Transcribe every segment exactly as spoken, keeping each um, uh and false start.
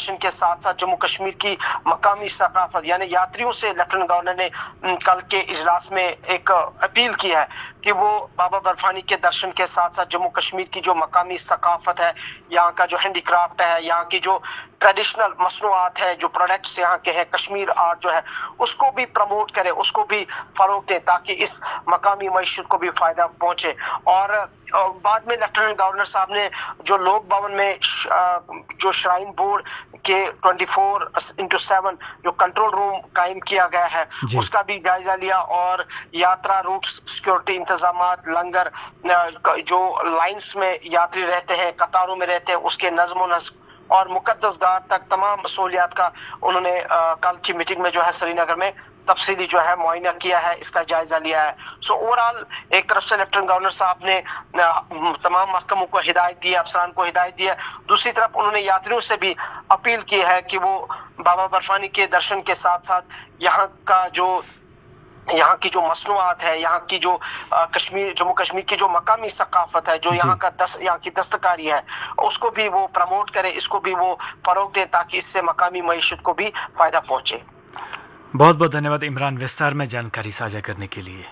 दर्शन के साथ साथ जम्मू कश्मीर की मकामी सकाफत यानी यात्रियों से लेफ्टिनेंट गवर्नर ने कल के इजलास में एक अपील की है कि वो बाबा बर्फानी के दर्शन के साथ साथ जम्मू कश्मीर की जो मकामी सकाफत है, यहाँ का जो हैंडीक्राफ्ट है, यहाँ की जो ट्रेडिशनल मसनूआत है, जो प्रोडक्ट्स यहाँ के हैं, कश्मीर आर्ट जो है, उसको भी प्रमोट करे, उसको भी फरोग दे ताकि इस मकामी मईशत को भी फायदा पहुंचे। और बाद में लेफ्टिनेंट गवर्नर साहब ने जो लोक भवन में जो श्राइन बोर्ड के ट्वेंटी फोर इंटू सेवन जो कंट्रोल रूम कायम किया गया है उसका भी जायजा लिया और यात्रा रूट सिक्योरिटी इंतजाम, लंगर, जो लाइंस में यात्री रहते हैं, कतारों में रहते हैं, उसके नज़्म नस्क और मुकद्दस गाह तक तमाम सहूलियात का उन्होंने कल की मीटिंग में जो है श्रीनगर में तफसीली जो है मुआयना किया है, इसका जायजा लिया है। सो ओवरऑल एक तरफ से लेफ्टिनेंट गवर्नर साहब ने तमाम महकमों को हिदायत दी है, अफसरान को हिदायत दी है, दूसरी तरफ उन्होंने यात्रियों से भी अपील की है कि वो बाबा बर्फानी के दर्शन के साथ साथ यहाँ का जो यहाँ की जो मसनूआत है, यहाँ की जो कश्मीर जम्मू कश्मीर की जो मकामी सकाफत है, जो यहाँ का दस यहाँ की दस्तकारी है, उसको भी वो प्रमोट करे, इसको भी वो फरोग दे ताकि इससे मकामी मईशत को भी फायदा पहुँचे। बहुत बहुत धन्यवाद इमरान विस्तार में जानकारी साझा करने के लिए।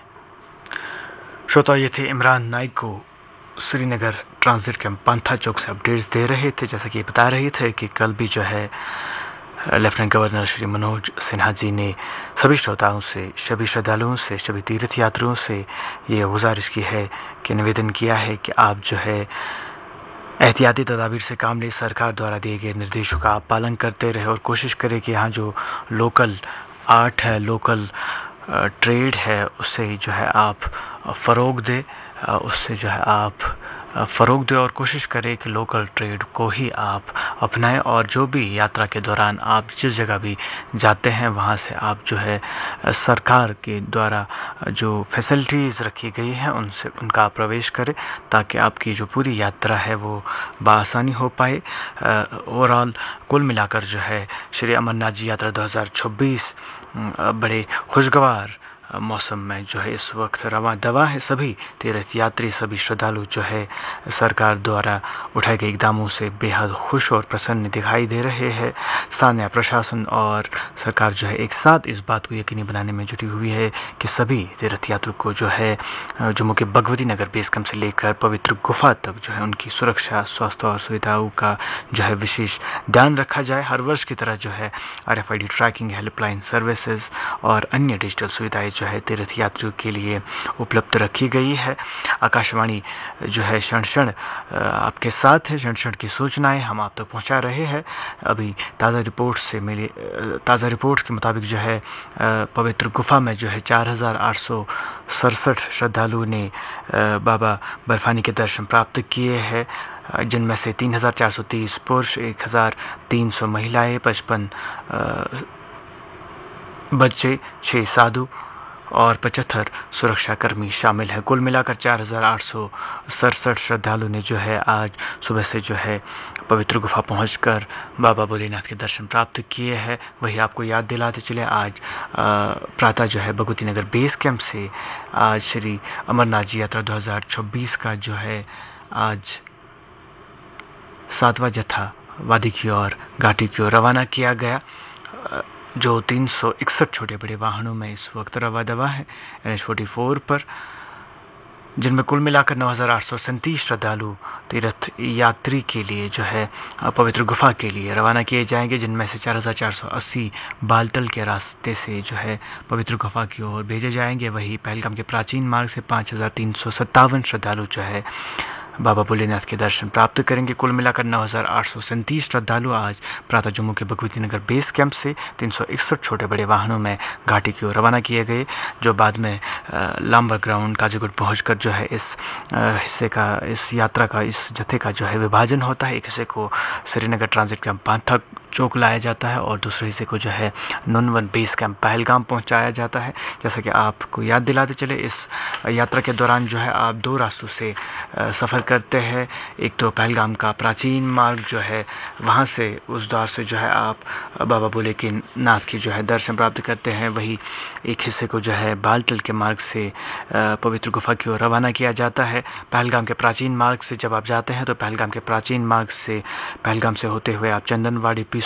श्रोता, ये थे इमरान नाइक को श्रीनगर ट्रांजिट कैंप पांथा चौक से अपडेट्स दे रहे थे। जैसा कि बता रहे थे कि कल भी जो है लेफ्टिनेंट गवर्नर श्री मनोज सिन्हा जी ने सभी श्रोताओं से, सभी श्रद्धालुओं से, सभी तीर्थ यात्रियों से ये गुजारिश की है कि निवेदन किया है कि आप जो है एहतियाती तदाबीर से काम लें, सरकार द्वारा दिए गए निर्देशों का आप पालन करते रहे और कोशिश करें कि यहाँ जो लोकल आर्ट है, लोकल ट्रेड है, उससे जो है आप फ़रोग दें, उससे जो है आप फ़रोग दें और कोशिश करें कि लोकल ट्रेड को ही आप अपनाएं और जो भी यात्रा के दौरान आप जिस जगह भी जाते हैं वहाँ से आप जो है सरकार के द्वारा जो फैसिलिटीज़ रखी गई हैं उनसे उनका प्रवेश करें ताकि आपकी जो पूरी यात्रा है वो बआसानी हो पाए। ओवरऑल कुल मिलाकर जो है श्री अमरनाथ जी यात्रा दो हज़ार छब्बीस बड़े खुशगवार मौसम में जो है इस वक्त रवां दवा है। सभी तीर्थ यात्री, सभी श्रद्धालु जो है सरकार द्वारा उठाए गए इकदामों से बेहद खुश और प्रसन्न दिखाई दे रहे हैं। स्थानीय प्रशासन और सरकार जो है एक साथ इस बात को यकीनी बनाने में जुटी हुई है कि सभी तीर्थ यात्रियों को जो है जम्मू के भगवती नगर बेस कैंप से लेकर पवित्र गुफा तक जो है उनकी सुरक्षा, स्वास्थ्य और सुविधाओं का जो है विशेष ध्यान रखा जाए। हर वर्ष की तरह जो है R F I D trekking, helpline services और अन्य डिजिटल सुविधाएं जो है तीर्थ यात्रियों के लिए उपलब्ध रखी गई है। आकाशवाणी जो है क्षण क्षण आपके साथ है, क्षण क्षण की सूचनाएं हम आप तक पहुंचा रहे हैं। अभी ताज़ा रिपोर्ट से मिली ताज़ा रिपोर्ट के मुताबिक जो है पवित्र गुफा में जो है चार हज़ार आठ सौ सड़सठ श्रद्धालुओं ने बाबा बर्फानी के दर्शन प्राप्त किए हैं, जिनमें से तीन हज़ार चार सौ तीस पुरुष, एक हज़ार तीन सौ महिलाएँ, पचपन बच्चे, छः साधु और पचहत्तर सुरक्षाकर्मी शामिल हैं। कुल मिलाकर चार हज़ार आठ सौ सड़सठ श्रद्धालु ने जो है आज सुबह से जो है पवित्र गुफा पहुंचकर बाबा भोलेनाथ के दर्शन प्राप्त किए हैं। वही आपको याद दिलाते चले आज प्रातः जो है भगवती नगर बेस कैंप से आज श्री अमरनाथ जी यात्रा दो हज़ार छब्बीस का जो है आज सातवां जत्था वादी की ओर, घाटी की ओर रवाना किया गया, जो तीन सौ इकसठ छोटे बड़े वाहनों में इस वक्त रवा दवा है एन एच फोर्टी फोर पर, जिनमें कुल मिलाकर नौ हज़ार आठ सौ सैंतीस श्रद्धालु तीर्थ यात्री के लिए जो है पवित्र गुफा के लिए रवाना किए जाएंगे, जिनमें से चार हज़ार चार सौ अस्सी बालटल के रास्ते से जो है पवित्र गुफा की ओर भेजे जाएंगे। वही पहलगाम के प्राचीन मार्ग से पाँच हज़ार तीन सौ सत्तावन श्रद्धालु जो है बाबा भोलेनाथ के दर्शन प्राप्त करेंगे। कुल मिलाकर नौ हज़ार आठ सौ सैंतीस श्रद्धालु आज प्रातः जम्मू के भगवती नगर बेस कैंप से तीन सौ इकसठ छोटे बड़े वाहनों में घाटी की ओर रवाना किए गए, जो बाद में लाम्बर ग्राउंड काजीगुट पहुंचकर जो है इस हिस्से का, इस यात्रा का, इस जत्थे का जो है विभाजन होता है। एक हिस्से को श्रीनगर ट्रांजिट कैंप पांथा चौक लाया जाता है और दूसरे हिस्से को जो है नुनवन बेस कैंप पहलगाम पहुंचाया जाता है। जैसा कि आपको याद दिलाते चले, इस यात्रा के दौरान जो है आप दो रास्तों से सफ़र करते हैं। एक तो पहलगाम का प्राचीन मार्ग जो है वहाँ से, उस द्वार से जो है आप बाबा भोले के नाथ की जो है दर्शन प्राप्त करते हैं। वही एक हिस्से को जो है बालटल के मार्ग से पवित्र गुफा की ओर रवाना किया जाता है। पहलगाम के प्राचीन मार्ग से जब आप जाते हैं तो पहलगाम के प्राचीन मार्ग से, पहलगाम से होते हुए आप चंदनवाड़ी,